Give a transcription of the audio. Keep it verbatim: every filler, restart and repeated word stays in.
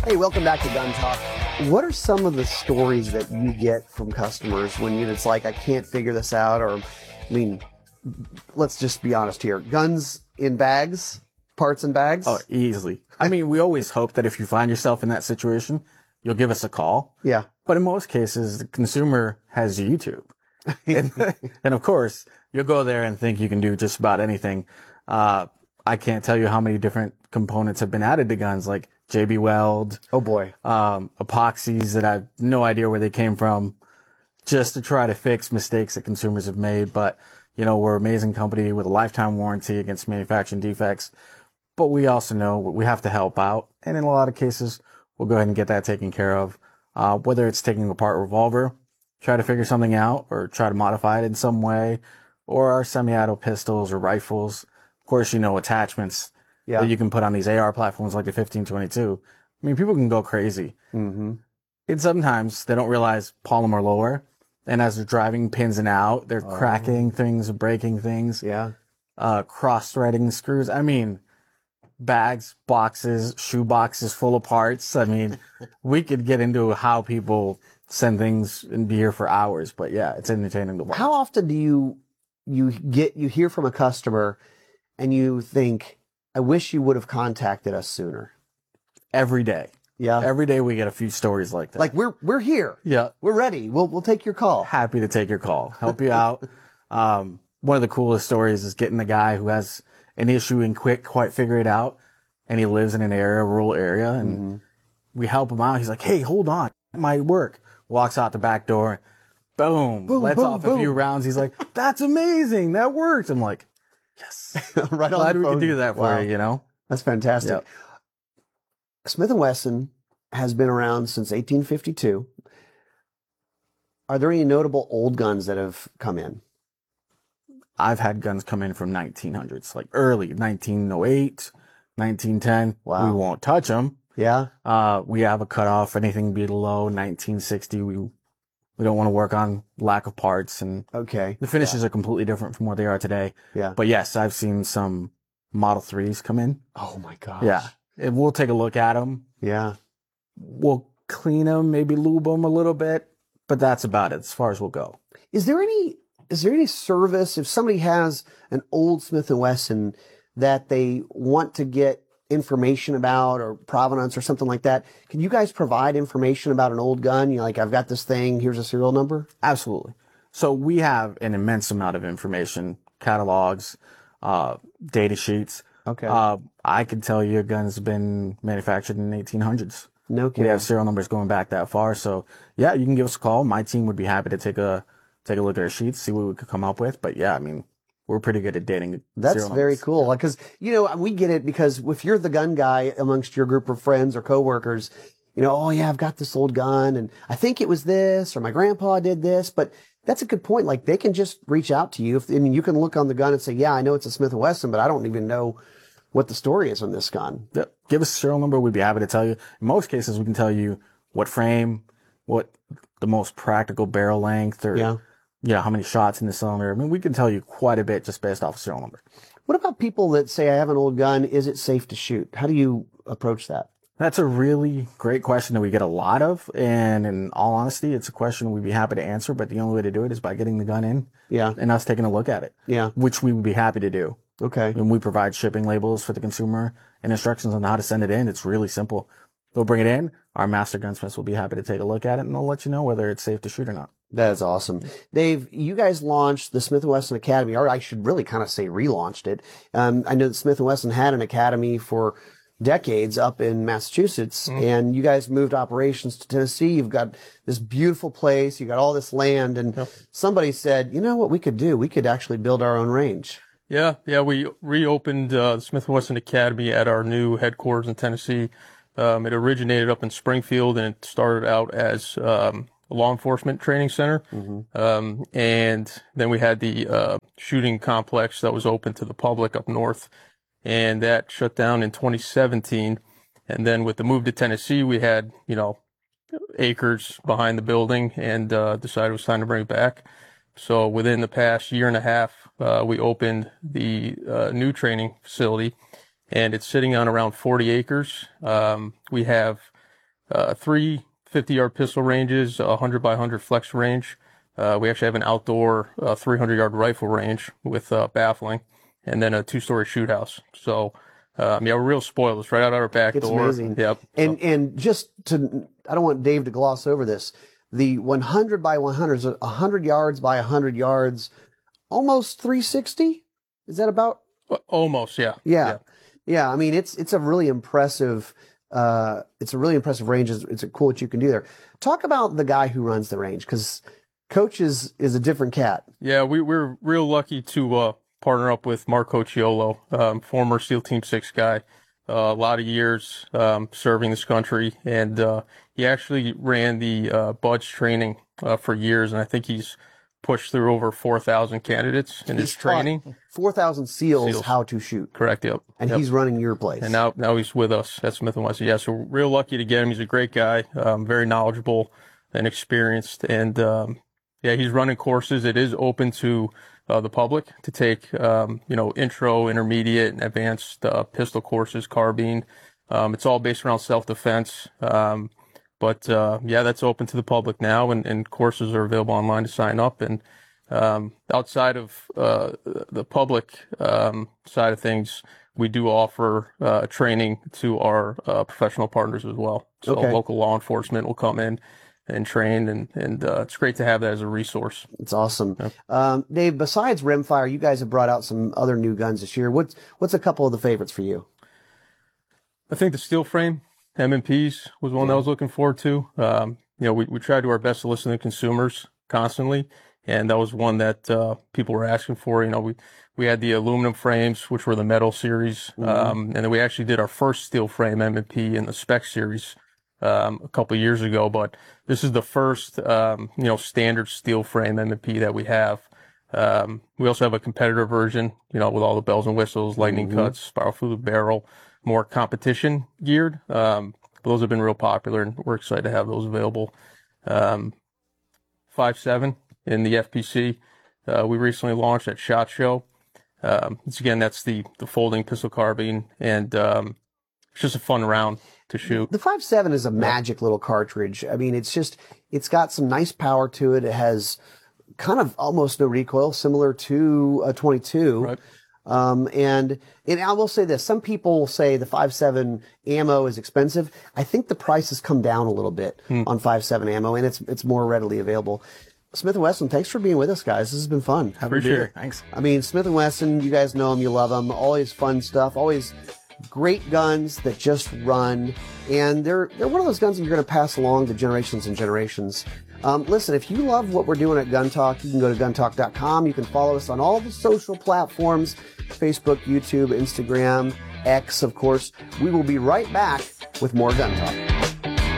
Hey, welcome back to Gun Talk. What are some of the stories that you get from customers when you, it's like, I can't figure this out? Or, I mean, let's just be honest here. Guns in bags, parts in bags? Oh, easily. I mean, we always hope that if you find yourself in that situation, you'll give us a call. Yeah. But in most cases, the consumer has YouTube. and, and of course, you'll go there and think you can do just about anything. Uh, I can't tell you how many different components have been added to guns, like J B Weld. Oh boy. Um, epoxies that I have no idea where they came from, just to try to fix mistakes that consumers have made. But, you know, we're an amazing company with a lifetime warranty against manufacturing defects. But we also know we have to help out. And in a lot of cases, we'll go ahead and get that taken care of. Uh, whether it's taking apart a revolver, try to figure something out, or try to modify it in some way, or our semi-auto pistols or rifles. Of course, you know, attachments Yeah. that you can put on these A R platforms like the fifteen twenty-two. I mean, people can go crazy. Mm-hmm. And sometimes they don't realize polymer lower. And as they're driving pins and out, they're Oh. cracking things, breaking things, Yeah. uh, cross-threading screws. I mean, bags, boxes, shoe boxes full of parts. I mean, we could get into how people send things and be here for hours, but yeah, it's entertaining to watch. How often do you you get you hear from a customer and you think, I wish you would have contacted us sooner? Every day. Yeah. Every day we get a few stories like that. Like, we're we're here. yeah, We're ready. We'll we'll take your call. happy to take your call, help you out. Um, one of the coolest stories is getting the guy who has an issue and quick quite figure it out, and he lives in an area, a rural area, and Mm-hmm. we help him out. He's like, "Hey, hold on, it might work." Walks out the back door, boom, Boom, lets boom, off a boom. few rounds. He's like, "That's amazing, that worked." I'm like, "Yes, Right on glad the we phone. could do that for Wow. you." You know, That's fantastic. Yep. Smith and Wesson has been around since eighteen fifty-two. Are there any notable old guns that have come in? I've had guns come in from nineteen hundreds, like early nineteen oh eight, nineteen ten. Wow. We won't touch them. Yeah. Uh, we have a cutoff. Anything below nineteen sixty, we we don't want to work on lack of parts, and Okay. the finishes are completely different from what they are today. Yeah. But yes, I've seen some Model threes come in. Oh my gosh. Yeah, and we'll take a look at them. Yeah. We'll clean them, maybe lube them a little bit, but that's about it as far as we'll go. Is there any is there any service if somebody has an old Smith and Wesson that they want to get information about, or provenance or something like that? Can you guys provide information about an old gun? You're like, I've got this thing, here's a serial number? Absolutely. So we have an immense amount of information, catalogs, uh, data sheets. Okay. Uh, I can tell you a gun's been manufactured in the eighteen hundreds. No We kidding. have serial numbers going back that far. So yeah, you can give us a call. My team would be happy to take a take a look at our sheets, see what we could come up with. But yeah, I mean, we're pretty good at dating. That's serial very numbers. cool. Because, you know, we get it because if you're the gun guy amongst your group of friends or coworkers, you know, oh yeah, I've got this old gun and I think it was this, or my grandpa did this. But that's a good point. Like, they can just reach out to you. If, I mean, you can look on the gun and say, yeah, I know it's a Smith and Wesson, but I don't even know what the story is on this gun. Yep. Give us a serial number. We'd be happy to tell you. In most cases, we can tell you what frame, what the most practical barrel length, or Yeah. you know, how many shots in the cylinder. I mean, we can tell you quite a bit just based off a serial number. What about people that say, I have an old gun, is it safe to shoot? How do you approach that? That's a really great question that we get a lot of. And in all honesty, it's a question we'd be happy to answer. But the only way to do it is by getting the gun in Yeah. and us taking a look at it, Yeah. which we would be happy to do. Okay. And we provide shipping labels for the consumer and instructions on how to send it in. It's really simple. They'll bring it in. Our master gunsmiths will be happy to take a look at it, and they'll let you know whether it's safe to shoot or not. That is awesome. Dave, you guys launched the Smith and Wesson Academy, or I should really kind of say relaunched it. Um, I know that Smith and Wesson had an academy for decades up in Massachusetts, Mm. and you guys moved operations to Tennessee. You've got this beautiful place. You got all this land, and Yep. somebody said, you know what we could do? We could actually build our own range. Yeah, yeah, we reopened uh, the Smith and Wesson Academy at our new headquarters in Tennessee. Um, it originated up in Springfield, and it started out as um, a law enforcement training center. Um, and then we had the uh, shooting complex that was open to the public up north, and that shut down in twenty seventeen. And then with the move to Tennessee, we had, you know, acres behind the building, and uh, decided it was time to bring it back. So within the past year and a half, uh, we opened the uh, new training facility, and it's sitting on around forty acres. Um, we have uh, three fifty-yard pistol ranges, a one hundred by one hundred flex range. Uh, we actually have an outdoor uh, three hundred yard rifle range with uh, baffling, and then a two-story shoot house. So, um, yeah, we're real spoiled. It's right out our back It's door. amazing. Yep. And and just to, I don't want Dave to gloss over this. The one hundred by one hundred is one hundred yards by one hundred yards, almost three sixty. Is that about? Almost, yeah. Yeah. yeah. Yeah, I mean, it's it's a really impressive, uh, it's a really impressive range. It's, it's cool what you can do there. Talk about the guy who runs the range, because Coach is, is a different cat. Yeah, we, we're real lucky to uh, partner up with Mark Cocciolo, um, former SEAL Team six guy, uh, a lot of years um, serving this country, and uh, he actually ran the uh, Budge training uh, for years, and I think he's pushed through over four thousand candidates in his training. four thousand SEALs, SEALs how to shoot. Correct, yep. And yep. he's running your place. And now now he's with us at Smith and Wesson. Yeah, so we're real lucky to get him. He's a great guy, um, very knowledgeable and experienced. And, um, yeah, he's running courses. It is open to uh, the public to take, um, you know, intro, intermediate, and advanced uh, pistol courses, carbine. Um, it's all based around self-defense. Um, but, uh, yeah, that's open to the public now, and, and courses are available online to sign up. And um, outside of uh, the public um, side of things, we do offer uh, training to our uh, professional partners as well. So Okay. local law enforcement will come in and train, and, and uh, it's great to have that as a resource. It's awesome. Yeah. Um, Dave, besides Rimfire, you guys have brought out some other new guns this year. What's, what's a couple of the favorites for you? I think the steel frame M M Ps was one that I was looking forward to. Um, you know, we, we tried to do our best to listen to consumers constantly, and that was one that uh, people were asking for. You know, we, we had the aluminum frames, which were the metal series, Mm-hmm. um, and then we actually did our first steel frame M M P in the spec series um, a couple of years ago. But this is the first, um, you know, standard steel frame M M P that we have. Um, we also have a competitor version, you know, with all the bells and whistles, lightning Mhm. cuts, spiral fluid barrel, more competition geared. Um, but those have been real popular, and we're excited to have those available. Um, five seven in the F P C, uh, we recently launched at SHOT Show. Um, it's again, that's the, the folding pistol carbine, and um, it's just a fun round to shoot. The five seven is a magic little cartridge. I mean, it's just, it's got some nice power to it. It has kind of almost no recoil, similar to a twenty-two. Right. Um, and, and I will say this, some people say the five seven ammo is expensive. I think the price has come down a little bit Hmm. on five seven ammo, and it's, it's more readily available. Smith and Wesson, thanks for being with us, guys. This has been fun. Have a Appreciate beer. it. Thanks. I mean, Smith and Wesson, you guys know them, you love them. Always fun stuff, always great guns that just run. And they're, they're one of those guns that you're going to pass along to generations and generations. Um, listen, if you love what we're doing at Gun Talk, you can go to gun talk dot com. You can follow us on all the social platforms, Facebook, YouTube, Instagram, X, of course. We will be right back with more Gun Talk.